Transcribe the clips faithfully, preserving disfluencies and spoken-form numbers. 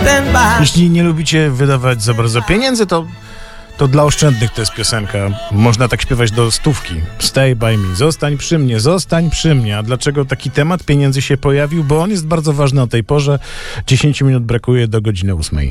Jeśli nie lubicie wydawać za bardzo pieniędzy, to, to dla oszczędnych to jest piosenka. Można tak śpiewać do stówki. Stay by me. Zostań przy mnie, zostań przy mnie. A dlaczego taki temat pieniędzy się pojawił? Bo on jest bardzo ważny o tej porze. dziesięć minut brakuje do godziny ósmej.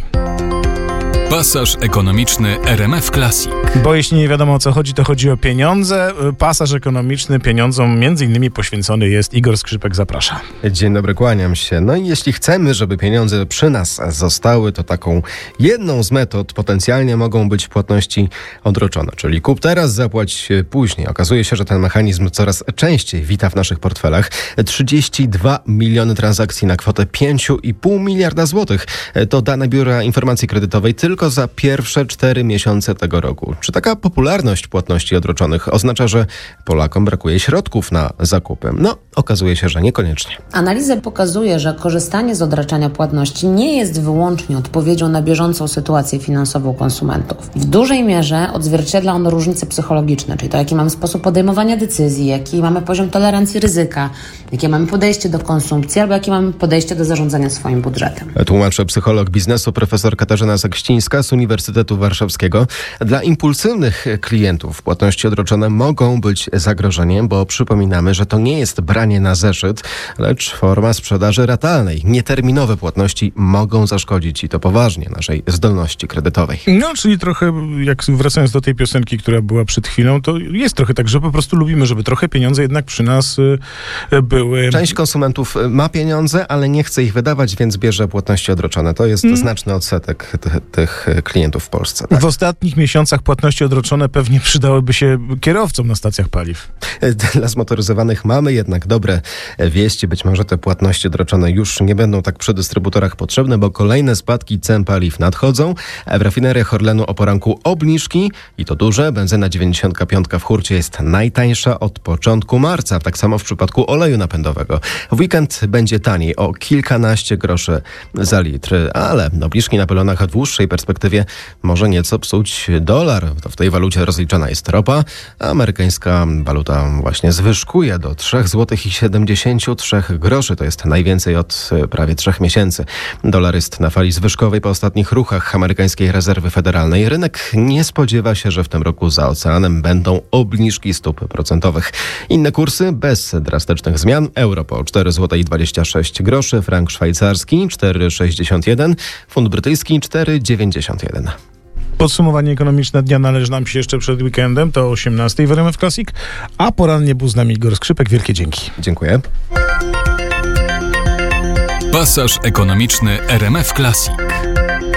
Pasaż ekonomiczny R M F Classic. Bo jeśli nie wiadomo o co chodzi, to chodzi o pieniądze. Pasaż ekonomiczny pieniądzom między innymi poświęcony jest. Igor Skrzypek zaprasza. Dzień dobry, kłaniam się. No i jeśli chcemy, żeby pieniądze przy nas zostały, to taką jedną z metod potencjalnie mogą być płatności odroczone. Czyli kup teraz, zapłać później. Okazuje się, że ten mechanizm coraz częściej wita w naszych portfelach. trzydzieści dwa miliony transakcji na kwotę pięć i pół miliarda złotych. To dane Biura Informacji Kredytowej tylko za pierwsze cztery miesiące tego roku. Czy taka popularność płatności odroczonych oznacza, że Polakom brakuje środków na zakupy? No, okazuje się, że niekoniecznie. Analiza pokazuje, że korzystanie z odraczania płatności nie jest wyłącznie odpowiedzią na bieżącą sytuację finansową konsumentów. W dużej mierze odzwierciedla ono różnice psychologiczne, czyli to, jaki mamy sposób podejmowania decyzji, jaki mamy poziom tolerancji ryzyka, jakie mamy podejście do konsumpcji, albo jakie mamy podejście do zarządzania swoim budżetem. Tłumaczy psycholog biznesu profesor Katarzyna Zakścińska z Uniwersytetu Warszawskiego. Dla impulsywnych klientów płatności odroczone mogą być zagrożeniem, bo przypominamy, że to nie jest branie na zeszyt, lecz forma sprzedaży ratalnej. Nieterminowe płatności mogą zaszkodzić i to poważnie naszej zdolności kredytowej. No, czyli trochę, jak wracając do tej piosenki, która była przed chwilą, to jest trochę tak, że po prostu lubimy, żeby trochę pieniądze jednak przy nas y, były. Część konsumentów ma pieniądze, ale nie chce ich wydawać, więc bierze płatności odroczone. To jest hmm. znaczny odsetek tych, tych klientów w Polsce. Tak? W ostatnich miesiącach płatności odroczone pewnie przydałyby się kierowcom na stacjach paliw. Dla zmotoryzowanych mamy jednak dobre wieści. Być może te płatności odroczone już nie będą tak przy dystrybutorach potrzebne, bo kolejne spadki cen paliw nadchodzą. W rafineriach Orlenu o poranku obniżki i to duże. Benzyna dziewięćdziesiąt pięć w hurcie jest najtańsza od początku marca. Tak samo w przypadku oleju napędowego. W weekend będzie taniej o kilkanaście groszy za litr, ale obniżki na pylonach w dłuższej perspektywie może nieco psuć dolar. To w tej walucie rozliczana jest ropa, a amerykańska waluta właśnie zwyżkuje do trzy złote siedemdziesiąt trzy groszy. To jest najwięcej od prawie trzech miesięcy. Dolar jest na fali zwyżkowej po ostatnich ruchach amerykańskiej rezerwy federalnej. Rynek nie spodziewa się, że w tym roku za oceanem będą obniżki stóp procentowych. Inne kursy bez drastycznych zmian. Euro po cztery złote dwadzieścia sześć groszy, frank szwajcarski cztery sześćdziesiąt jeden, funt brytyjski cztery dziewięćdziesiąt jeden. Podsumowanie ekonomiczne dnia należy nam się jeszcze przed weekendem, to o osiemnastej w R M F Classic, a porannie był z nami Igor Skrzypek. Wielkie dzięki. Dziękuję. Pasaż ekonomiczny R M F Classic.